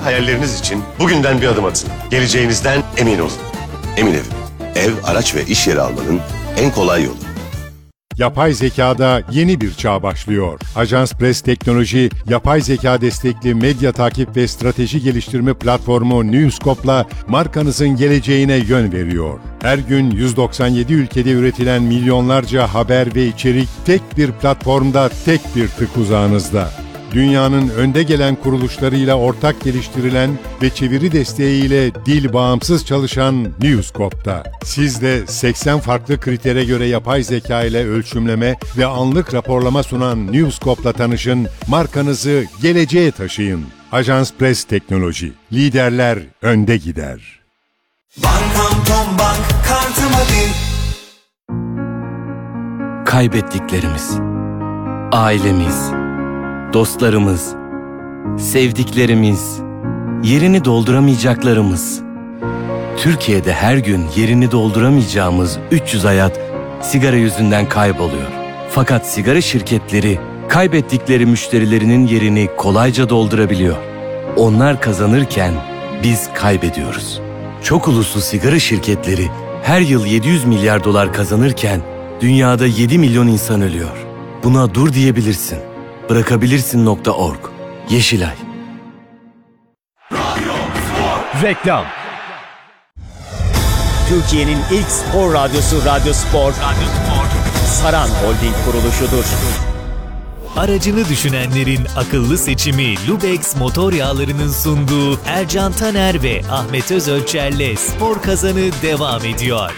hayalleriniz için bugünden bir adım atın. Geleceğinizden emin olun. Emin Ev. Ev, araç ve iş yeri almanın en kolay yolu. Yapay zekada yeni bir çağ başlıyor. Ajans Press Teknoloji, yapay zeka destekli medya takip ve strateji geliştirme platformu Newscope'la markanızın geleceğine yön veriyor. Her gün 197 ülkede üretilen milyonlarca haber ve içerik tek bir platformda, tek bir tık uzağınızda. Dünyanın önde gelen kuruluşlarıyla ortak geliştirilen ve çeviri desteğiyle dil bağımsız çalışan Newscope'da. Siz de 80 farklı kritere göre yapay zeka ile ölçümleme ve anlık raporlama sunan Newscope'la tanışın, markanızı geleceğe taşıyın. Ajans Press Teknoloji. Liderler önde gider. Bankam Tom Bank kartıma bin. Kaybettiklerimiz, ailemiz, dostlarımız, sevdiklerimiz, yerini dolduramayacaklarımız. Türkiye'de her gün yerini dolduramayacağımız 300 hayat sigara yüzünden kayboluyor. Fakat sigara şirketleri kaybettikleri müşterilerinin yerini kolayca doldurabiliyor. Onlar kazanırken biz kaybediyoruz. Çok uluslu sigara şirketleri her yıl 700 milyar dolar kazanırken dünyada 7 milyon insan ölüyor. Buna dur diyebilirsin. Bırakabilirsin.org. Yeşilay. Reklam. Türkiye'nin ilk spor radyosu Radyo Spor, Saran Holding kuruluşudur. Aracını düşünenlerin akıllı seçimi Lubex motor yağlarının sunduğu Ercan Taner ve Ahmet Özölçer'le Spor Kazanı devam ediyor.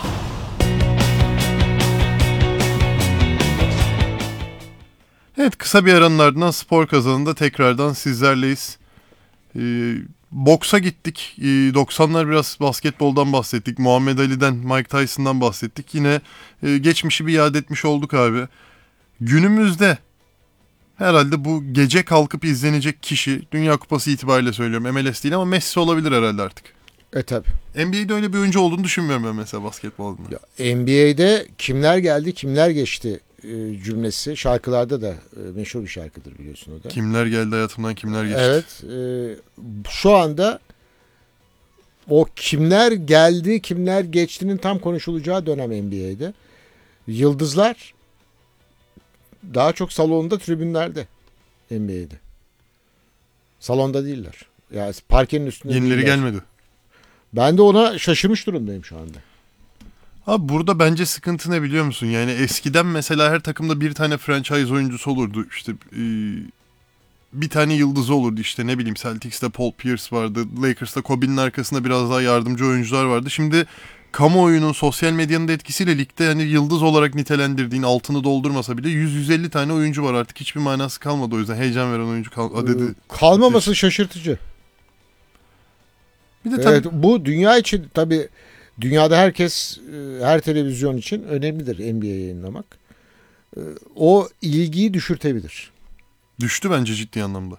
Evet, kısa bir aranın ardından Spor Kazanı'nda tekrardan sizlerleyiz. Boksa gittik. 90'lar biraz basketboldan bahsettik. Muhammed Ali'den, Mike Tyson'dan bahsettik. Yine geçmişi bir yad etmiş olduk abi. Günümüzde herhalde bu gece kalkıp izlenecek kişi, Dünya Kupası itibariyle söylüyorum, MLS değil ama Messi olabilir herhalde artık. Tabi. NBA'de öyle bir oyuncu olduğunu düşünmüyorum ben mesela basketbolda. NBA'de kimler geldi kimler geçti cümlesi şarkılarda da meşhur bir şarkıdır, biliyorsun o da. Kimler geldi hayatımdan, kimler geçti. Evet. Şu anda o kimler geldi kimler geçtiğinin tam konuşulacağı dönem NBA'de. Yıldızlar daha çok salonda, tribünlerde NBA'de. Salonda değiller. Yani parkenin üstünde Yenileri değiller. gelmedi. Ben de ona şaşırmış durumdayım şu anda. Abi burada bence sıkıntı ne biliyor musun? Yani eskiden mesela her takımda bir tane franchise oyuncusu olurdu. İşte bir tane yıldızı olurdu. İşte ne bileyim, Celtics'te Paul Pierce vardı. Lakers'ta Kobe'nin arkasında biraz daha yardımcı oyuncular vardı. Şimdi kamuoyunun, sosyal medyanın da etkisiyle ligde yani yıldız olarak nitelendirdiğin, altını doldurmasa bile 100-150 tane oyuncu var. Artık hiçbir manası kalmadı. O yüzden heyecan veren oyuncu adedi. Kalmaması şaşırtıcı. Bir de tabii... Evet, bu dünya için tabii, dünyada herkes, her televizyon için önemlidir NBA yayınlamak. O ilgiyi düşürtebilir. Düştü bence ciddi anlamda.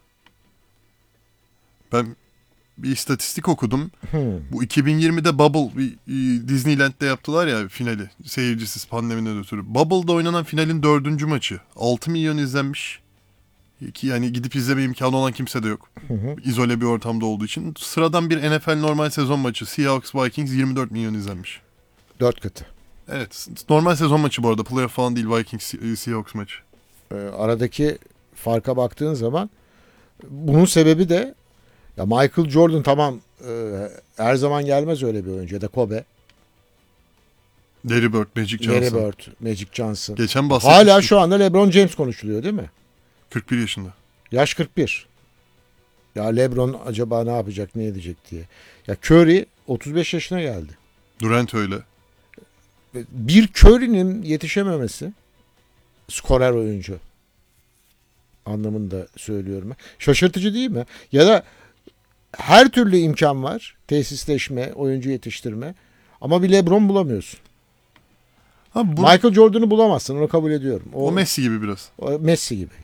Ben bir istatistik okudum. Bu 2020'de Bubble Disneyland'de yaptılar ya finali. Seyircisiz, pandemiden ötürü. Bubble'da oynanan finalin 4. maçı. 6 milyon izlenmiş. Ki yani gidip izleme imkanı olan kimse de yok. İzole bir ortamda olduğu için. Sıradan bir NFL normal sezon maçı Seahawks Vikings 24 milyon izlenmiş. 4 katı. Evet. Normal sezon maçı bu arada. Playoff falan değil, Vikings Seahawks maçı. Aradaki farka baktığın zaman bunun sebebi de ya Michael Jordan, tamam, her zaman gelmez öyle bir oyuncu, ya da Kobe. Larry Bird, Magic Johnson. Larry Bird, Magic Johnson. Geçen bahsetmiştik. Hala şu anda LeBron James konuşuluyor değil mi? 41 yaşında. Yaş 41. Ya LeBron acaba ne yapacak, ne edecek diye. Ya Curry 35 yaşına geldi. Durant öyle. Bir Curry'nin yetişememesi, skorer oyuncu anlamında söylüyorum. Şaşırtıcı değil mi? Ya da her türlü imkan var. Tesisleşme, oyuncu yetiştirme. Ama bir LeBron bulamıyorsun. Michael Jordan'ı bulamazsın. Onu kabul ediyorum. O Messi gibi biraz. O Messi gibi.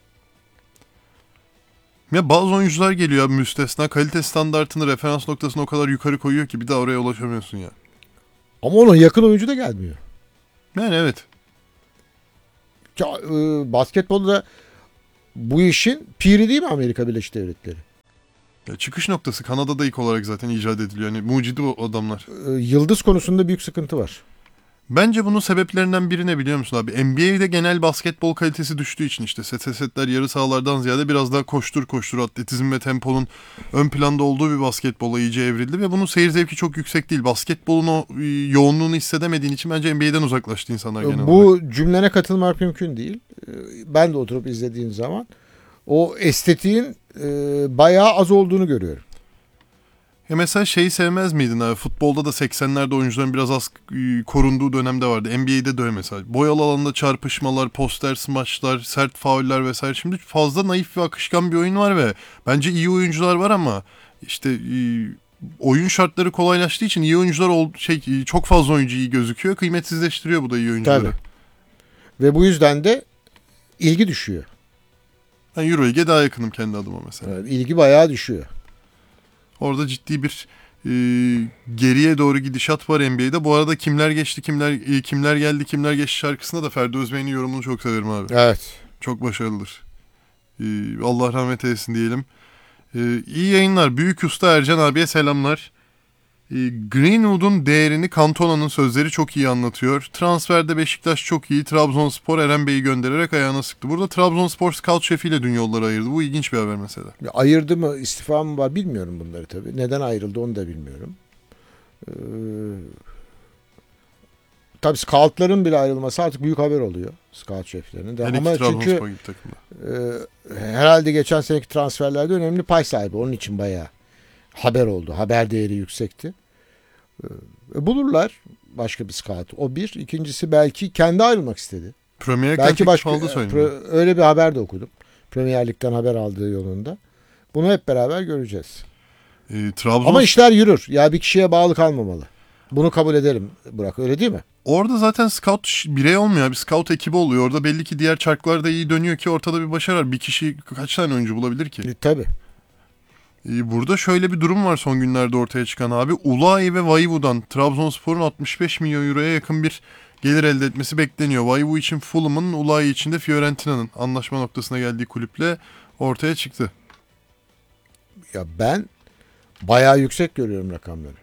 Ya bazı oyuncular geliyor abi, müstesna. Kalite standartını, referans noktasını o kadar yukarı koyuyor ki bir daha oraya ulaşamıyorsun ya. Ama ona yakın oyuncu da gelmiyor. Yani evet. Ya, basketbolda bu işin piri değil mi Amerika Birleşik Devletleri? Ya çıkış noktası Kanada'da ilk olarak zaten icat ediliyor. Yani mucidi o adamlar. Yıldız konusunda büyük sıkıntı var. Bence bunun sebeplerinden biri ne biliyor musun abi? NBA'de genel basketbol kalitesi düştüğü için işte setler yarı sahalardan ziyade biraz daha koştur atletizm ve temponun ön planda olduğu bir basketbola iyice evrildi ve bunun seyir zevki çok yüksek değil. Basketbolun o yoğunluğunu hissedemediğin için bence NBA'den uzaklaştı insanlar genel olarak. Bu cümlene katılmak mümkün değil. Ben de oturup izlediğim zaman o estetiğin bayağı az olduğunu görüyorum. Ya mesela şeyi sevmez miydin abi? Futbolda da 80'lerde oyuncuların biraz az korunduğu dönemde vardı. NBA'de de öyle mesela. Boyalı alanda çarpışmalar, poster smaçlar, sert fauller vesaire. Şimdi fazla naif ve akışkan bir oyun var ve bence iyi oyuncular var ama işte oyun şartları kolaylaştığı için iyi oyuncular çok fazla oyuncu iyi gözüküyor. Kıymetsizleştiriyor bu da iyi oyuncuları. Tabii. Ve bu yüzden de ilgi düşüyor. Ben Euroleague'e daha yakınım kendi adıma mesela. Evet, ilgi bayağı düşüyor. Orada ciddi bir geriye doğru gidişat var NBA'de. Bu arada kimler geçti, kimler geldi, kimler geçti şarkısında da Ferdi Özbey'in yorumunu çok severim abi. Evet. Çok başarılıdır. Allah rahmet eylesin diyelim. İyi yayınlar. Büyük Usta Ercan abiye selamlar. Greenwood'un değerini Cantona'nın sözleri çok iyi anlatıyor. Transferde Beşiktaş çok iyi. Trabzonspor Eren Bey'i göndererek ayağına sıktı. Burada Trabzonspor scout şefiyle dün yolları ayırdı. Bu ilginç bir haber mesela. Ayırdı mı, istifa mı var bilmiyorum bunları tabii. Neden ayrıldı onu da bilmiyorum. Tabii scoutların bile ayrılması artık büyük haber oluyor. Scout şeflerinin de. Ama çünkü herhalde geçen seneki transferlerde önemli pay sahibi. Onun için bayağı haber oldu. Haber değeri yüksekti. Bulurlar başka bir scout. O bir. İkincisi belki kendi ayrılmak istedi. Premier Lig'den belki başka aldı söyleniyor. öyle bir haber de okudum. Premier Lig'den haber aldığı yolunda. Bunu hep beraber göreceğiz. Ama işler yürür. Ya bir kişiye bağlı kalmamalı. Bunu kabul ederim Burak. Öyle değil mi? Orada zaten scout birey olmuyor. Bir scout ekibi oluyor. Orada belli ki diğer çarklar da iyi dönüyor ki ortada bir başarı var. Bir kişi kaç tane oyuncu bulabilir ki? Tabii. Burada şöyle bir durum var son günlerde ortaya çıkan abi. Ulayi ve Vaivu'dan Trabzonspor'un 65 milyon euroya yakın bir gelir elde etmesi bekleniyor. Vaivu için Fulham'ın, Ulayi için de Fiorentina'nın anlaşma noktasına geldiği kulüple ortaya çıktı. Ya ben bayağı yüksek görüyorum rakamları.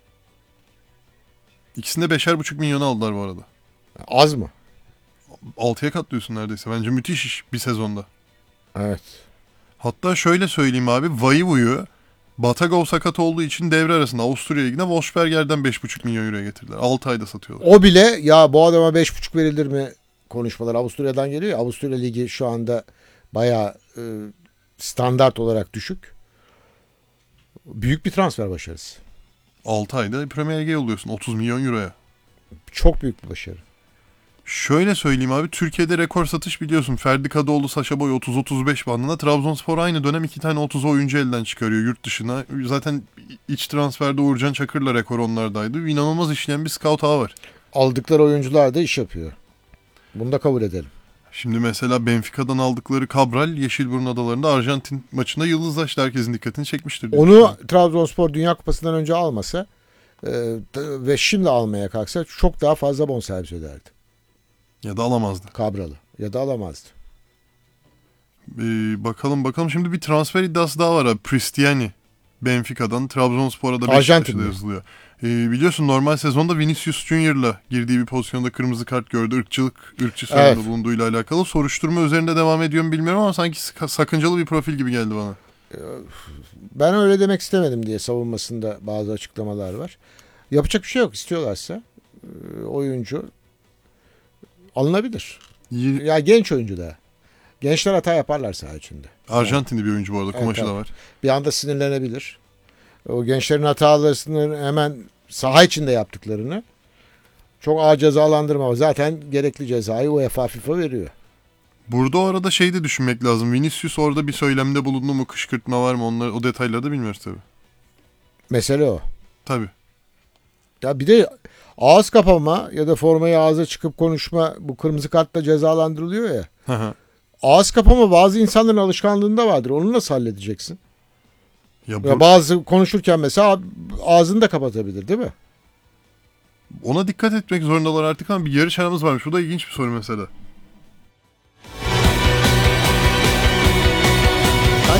İkisinde 5,5 milyonu aldılar bu arada. Az mı? 6'ya katlıyorsun neredeyse. Bence müthiş iş bir sezonda. Evet. Hatta şöyle söyleyeyim abi. Vaivu'yu Batagov sakat olduğu için devre arasında Avusturya Ligi'ne Wolfsberger'den 5,5 milyon euroya getirdiler. 6 ayda satıyorlar. O bile ya bu adama 5,5 verilir mi konuşmalar Avusturya'dan geliyor ya. Avusturya Ligi şu anda bayağı standart olarak düşük. Büyük bir transfer başarısı. 6 ayda Premier Lig'e yolluyorsun 30 milyon euroya. Çok büyük bir başarı. Şöyle söyleyeyim abi. Türkiye'de rekor satış biliyorsun. Ferdi Kadıoğlu, Saşa Boy 30-35 bandında. Trabzonspor aynı dönem 2 tane 30 oyuncu elden çıkarıyor yurt dışına. Zaten iç transferde Uğurcan Çakır'la rekor onlardaydı. İnanılmaz işleyen bir scout ağı var. Aldıkları oyuncular da iş yapıyor. Bunu da kabul edelim. Şimdi mesela Benfica'dan aldıkları Cabral Yeşilburun Adaları'nda Arjantin maçında yıldızlaştı. Herkesin dikkatini çekmiştir. Onu Trabzonspor Dünya Kupası'ndan önce almasa ve şimdi almaya kalksa çok daha fazla bonservis öderdi. Ya da alamazdı. Cabral'ı. Ya da alamazdı. Bakalım. Şimdi bir transfer iddiası daha var abi. Pristiani. Benfica'dan Trabzonspor'a da Arjantin'de yazılıyor. Biliyorsun normal sezonda Vinicius Junior'la girdiği bir pozisyonda kırmızı kart gördü. Irkçı sorununda bulunduğuyla alakalı. Soruşturma üzerinde devam ediyor mu bilmiyorum ama sanki sakıncalı bir profil gibi geldi bana. Ben öyle demek istemedim diye savunmasında bazı açıklamalar var. Yapacak bir şey yok. İstiyorlarsa oyuncu alınabilir. Ya genç oyuncu da. Gençler hata yaparlar saha içinde. Arjantinli bir oyuncu bu arada. Kumaşı da var. Bir anda sinirlenebilir. O gençlerin hatalarını hemen saha içinde yaptıklarını çok ağır cezalandırma var. Zaten gerekli cezayı UEFA FIFA veriyor. Burada o arada şey de düşünmek lazım. Vinicius orada bir söylemde bulundu mu? Kışkırtma var mı? O detayları da bilmiyoruz tabii. Mesele o. Tabii. Ya bir de ağız kapama ya da formayı ağza çıkıp konuşma bu kırmızı kartla cezalandırılıyor ya. Ağız kapama bazı insanların alışkanlığında vardır. Onu nasıl halledeceksin? Ya bazı konuşurken mesela ağzını da kapatabilir değil mi? Ona dikkat etmek zorundalar artık ama bir yarış aramız varmış. Bu da ilginç bir soru mesela.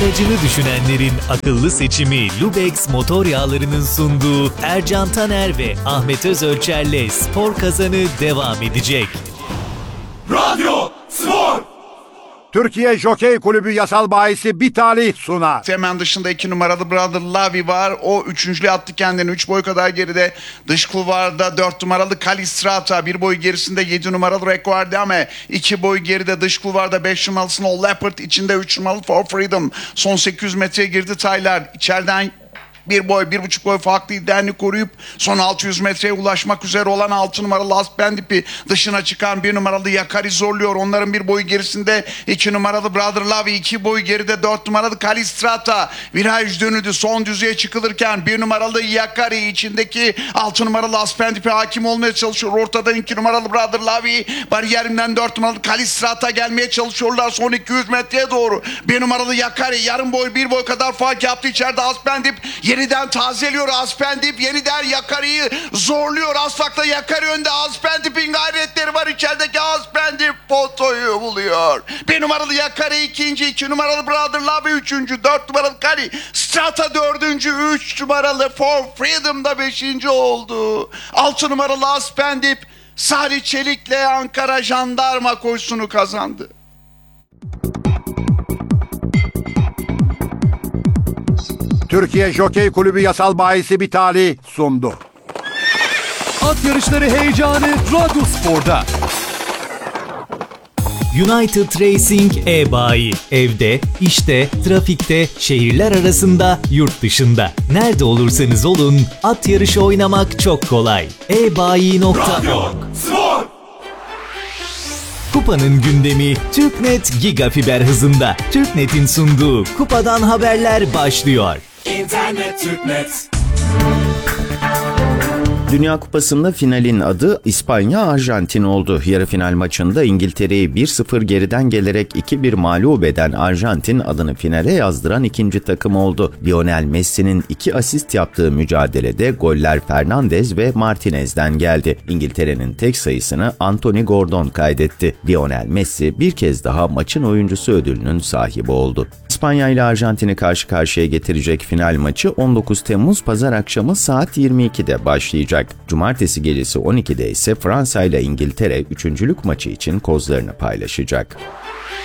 Aracını düşünenlerin akıllı seçimi Lubex Motor Yağları'nın sunduğu Ercan Taner ve Ahmet Özölçer'le Spor Kazanı devam edecek. Radyo Spor. Türkiye Jokey Kulübü yasal bahisi bir talih sunar. Hemen dışında 2 numaralı Brother Lavi var. O üçüncülüğe attı kendini. 3 boy kadar geride. Dış kulvarda 4 numaralı Kalistrata. 1 boy gerisinde 7 numaralı Requardame. 2 boy geride dış kulvarda 5 numaralı Snow Leopard. İçinde 3 numaralı For Freedom. Son 800 metreye girdi Tyler. İçeriden 1 boy, 1,5 boy farklı liderini koruyup son 600 metreye ulaşmak üzere olan 6 numaralı Last Bandip'i dışına çıkan 1 numaralı Yakari zorluyor. Onların 1 boy gerisinde 2 numaralı Brother Love, 2 boy geride 4 numaralı Kalistrata. Viraj dönüldü. Son düzeye çıkılırken 1 numaralı Yakari içindeki 6 numaralı Last Bandip'e hakim olmaya çalışıyor. Ortadan 2 numaralı Brother Love bariyerinden 4 numaralı Kalistrata gelmeye çalışıyorlar. Son 200 metreye doğru 1 numaralı Yakari yarım boy 1 boy kadar fark yaptı. İçeride Last Bandip yeniden tazeliyor. Aspendip yeniden Yakari'yi zorluyor. Asfak'ta Yakari önde. Aspendip'in gayretleri var. İçerideki Aspendip potoyu buluyor. 1 numaralı Yakari ikinci. 2 numaralı Brother Love üçüncü. 4 numaralı Kali Strata dördüncü. 3 numaralı For Freedom da beşinci oldu. 6 numaralı Aspendip Salih Çelik'le Ankara Jandarma koşusunu kazandı. Türkiye Jokey Kulübü yasal bahisi bir talih sundu. At yarışları heyecanı Radyo Spor'da. United Racing e-bayi. Evde, işte, trafikte, şehirler arasında, yurt dışında. Nerede olursanız olun, at yarışı oynamak çok kolay. ebayi.org. Spor. Kupanın gündemi TürkNet Gigafiber hızında. TürkNet'in sunduğu Kupadan Haberler başlıyor. İnternet TürkNet. Dünya Kupası'nda finalin adı İspanya-Arjantin oldu. Yarı final maçında İngiltere'yi 1-0 geriden gelerek 2-1 mağlup eden Arjantin adını finale yazdıran ikinci takım oldu. Lionel Messi'nin 2 asist yaptığı mücadelede goller Fernandes ve Martinez'den geldi. İngiltere'nin tek sayısını Anthony Gordon kaydetti. Lionel Messi bir kez daha maçın oyuncusu ödülünün sahibi oldu. İspanya ile Arjantin'i karşı karşıya getirecek final maçı 19 Temmuz Pazar akşamı saat 22'de başlayacak. Cumartesi gecesi 12'de ise Fransa ile İngiltere üçüncülük maçı için kozlarını paylaşacak.